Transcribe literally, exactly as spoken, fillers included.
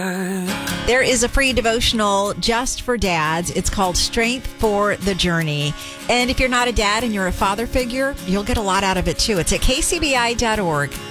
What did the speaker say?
There is a free devotional just for dads. It's called Strength for the Journey. And if you're not a dad and you're a father figure, you'll get a lot out of it too. It's at k c b i dot org.